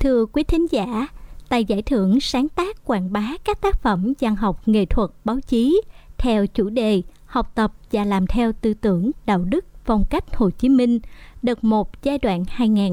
Thưa quý thính giả, tại giải thưởng sáng tác quảng bá các tác phẩm văn học nghệ thuật báo chí theo chủ đề học tập và làm theo tư tưởng đạo đức phong cách Hồ Chí Minh đợt 1 giai đoạn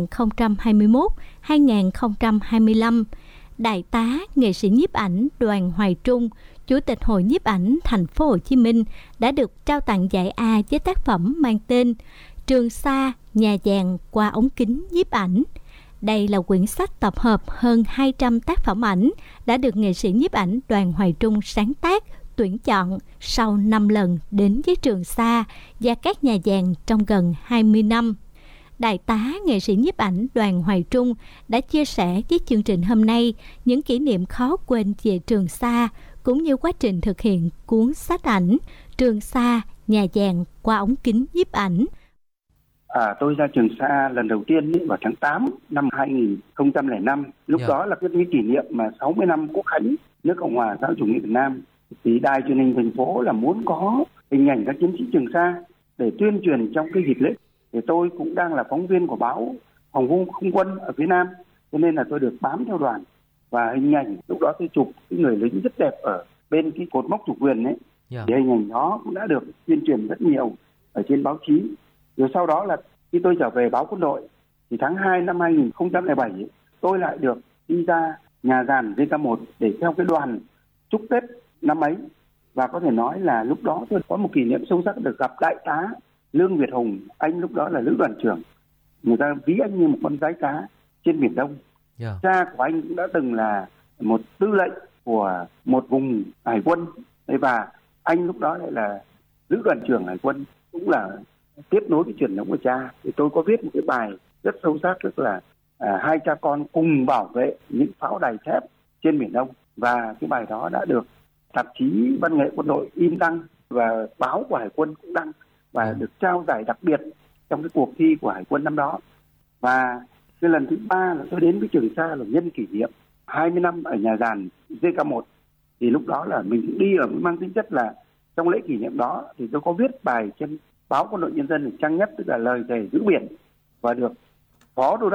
2021-2025, Đại tá nghệ sĩ nhiếp ảnh Đoàn Hoài Trung, Chủ tịch Hội Nhiếp ảnh Thành phố Hồ Chí Minh đã được trao tặng giải A với tác phẩm mang tên Trường Sa, nhà giàn qua ống kính nhiếp ảnh. Đây là quyển sách tập hợp hơn 200 tác phẩm ảnh đã được nghệ sĩ nhiếp ảnh Đoàn Hoài Trung sáng tác, tuyển chọn sau 5 lần đến với Trường Sa và các nhà giàn trong gần 20 năm. Đại tá nghệ sĩ nhiếp ảnh Đoàn Hoài Trung đã chia sẻ với chương trình hôm nay những kỷ niệm khó quên về Trường Sa cũng như quá trình thực hiện cuốn sách ảnh Trường Sa, nhà giàn qua ống kính nhiếp ảnh. Tôi ra Trường Sa lần đầu tiên vào tháng 8 năm 2005. Lúc đó là cái kỷ niệm mà 60 năm Quốc khánh nước Cộng hòa xã hội chủ nghĩa Việt Nam. Thì đài truyền hình thành phố là muốn có hình ảnh các chiến sĩ Trường Sa để tuyên truyền trong cái dịp lễ. Thì tôi cũng đang là phóng viên của báo Phòng không quân ở phía Nam, cho nên là tôi được bám theo đoàn. Và hình ảnh lúc đó tôi chụp cái người lính rất đẹp ở bên cái cột mốc chủ quyền ấy. Thì hình ảnh đó cũng đã được tuyên truyền rất nhiều ở trên báo chí. Rồi sau đó là khi tôi trở về báo Quân đội thì tháng 2 năm 2007 tôi lại được đi ra nhà giàn JK1 để theo cái đoàn chúc Tết năm ấy. Và có thể nói là lúc đó tôi có một kỷ niệm sâu sắc được gặp đại tá Lương Việt Hùng. Anh lúc đó là lữ đoàn trưởng, người ta ví anh như một con rái cá trên Biển Đông. Cha của anh cũng đã từng là một tư lệnh của một vùng hải quân, và anh lúc đó lại là lữ đoàn trưởng hải quân, cũng là tiếp nối cái truyền thống của cha. Thì tôi có viết một cái bài rất sâu sắc, tức là hai cha con cùng bảo vệ những pháo đài thép trên Biển Đông. Và cái bài đó đã được tạp chí Văn nghệ Quân đội in đăng và báo của Hải quân cũng đăng và được trao giải đặc biệt trong cái cuộc thi của Hải quân năm đó. Và cái lần thứ 3 là tôi đến với Trường Sa là nhân kỷ niệm 20 năm ở nhà giàn JK1. Thì lúc đó là mình cũng đi ở mang tính chất là trong lễ kỷ niệm đó thì tôi có viết bài trên báo Quân đội Nhân dân trang nhất, tức là lời thề giữ biển, và được Phó Đô đốc